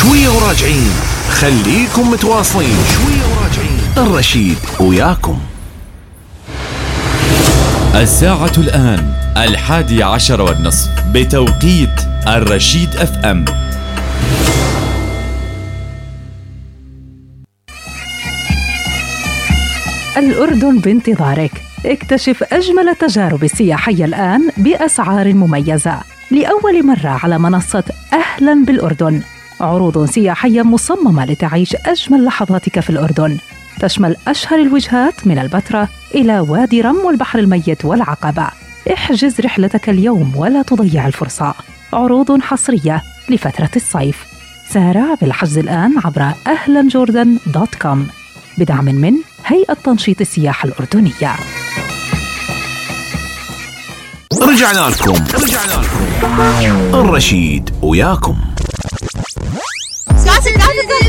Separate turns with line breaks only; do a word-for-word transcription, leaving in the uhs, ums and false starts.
شوية وراجعين، خليكم متواصلين. شوية وراجعين، الرشيد وياكم.
الساعة الآن الحادي عشر والنصف بتوقيت الرشيد اف ام.
الأردن بانتظارك. اكتشف أجمل التجارب السياحية الآن بأسعار مميزة لأول مرة على منصة أهلاً بالأردن. عروض سياحية مصممة لتعيش أجمل لحظاتك في الأردن، تشمل أشهر الوجهات من البتراء إلى وادي رم والبحر الميت والعقبة. احجز رحلتك اليوم ولا تضيع الفرصة. عروض حصرية لفترة الصيف. سارع بالحجز الآن عبر أهلاً جوردن دوت كوم بدعم من هيئة تنشيط السياحة الأردنية.
رجعنا لكم رجعنا لكم الرشيد وياكم.